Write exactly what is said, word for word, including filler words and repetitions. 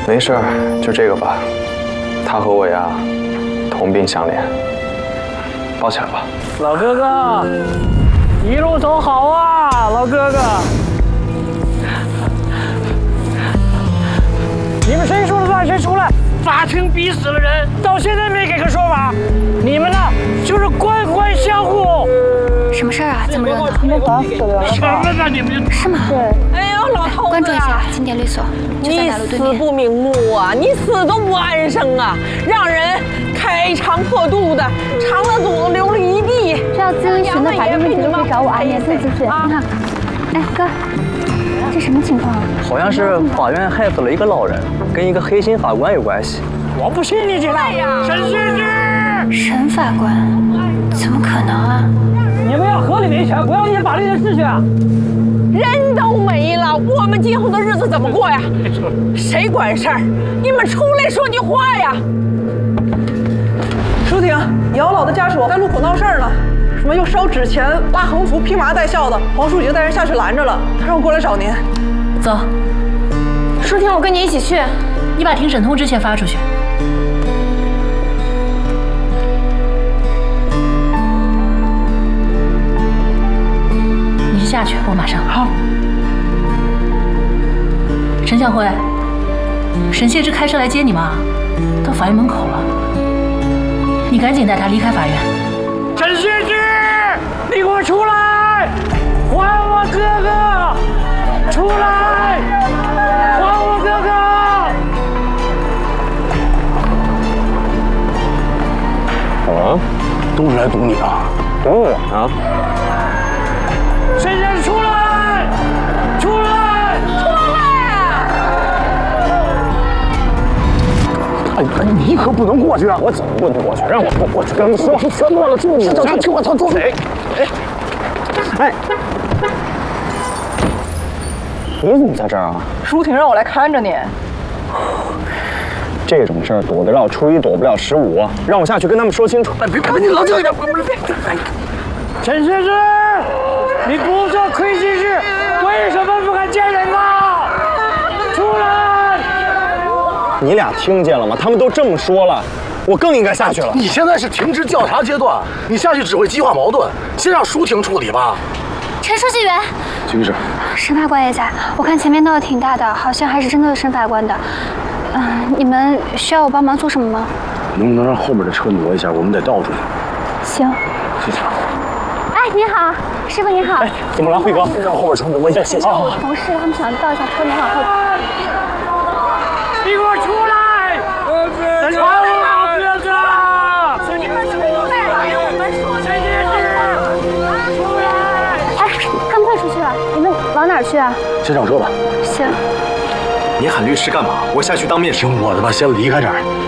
没事儿，就这个吧。他和我呀，同病相怜，抱起来吧。 老哥哥，一路走好啊，老哥哥。你们谁说了算？谁出来？法庭逼死了人，到现在没给个说法。你们呢，就是官官相护。 什么事儿啊？这么热闹？ 什么呢？你们是吗？ 对。哎呦，老头子， 关注一下金典律所，就在你马路对面。 死不瞑目啊！你死都不安生啊！让人开肠破肚的，肠子肚子流了一地。 需要咨询的法律问题都可以找我啊，免费咨询。你好，哎哥，这什么情况啊？ 好像是法院害死了一个老人，跟一个黑心法官有关系。 我不信你这个，沈先生。 沈法官，怎么可能啊？ 你们要合理维权，不要一些法律的秩序啊！ 人都没了，我们今后的日子怎么过呀？谁管事儿？你们出来说句话呀！ 舒婷，姚老的家属在路口闹事儿呢，什么又烧纸钱、拉横幅、披麻戴孝的。黄叔已经带人下去拦着了，他让我过来找您。 走，舒婷，我跟你一起去。你把庭审通知先发出去。你下去，我马上。 好。 陈小辉，沈谢之开车来接你吗？到法院门口了，你赶紧带他离开法院。 沈谢之，你给我出来！还我哥哥！出来！还我哥哥！ 啊，都是来堵你的，堵我呢？ 沈先生，出来！出来！ 出来！ 哎哎，你可不能过去啊！我怎么不能过去？让我过过去，跟你说，全忘了住你，叫他听我操住嘴！哎哎，你怎么在这儿啊？ 舒婷让我来看着你。 这种事儿躲得了初一，躲不了十五，让我下去跟他们说清楚。哎，别别，你冷静一点，别别别！ 陈先生，你不做亏心事，为什么不敢见人呢？出来！ 你俩听见了吗？他们都这么说了，我更应该下去了。 你现在是停职调查阶段，你下去只会激化矛盾，先让舒婷处理吧。 陈书记员， 徐医生， 沈法官也在。我看前面闹得挺大的，好像还是针对沈法官的。嗯、呃，你们需要我帮忙做什么吗？ 能不能让后面的车挪一下？我们得倒出去。 行。 谢谢。 哎，你好，师傅你好。 哎，怎么了，辉哥？让后边车挪一下，谢谢。 哦，不是，他们想倒一下车，你往后。 你给我出来！还我老哥哥！你们出来！我们说这件事。出来！ 哎，他们快出去了，你们往哪儿去啊？ 先上车吧。 行。 你喊律师干嘛？我下去当面说。 听我的吧，先离开这儿。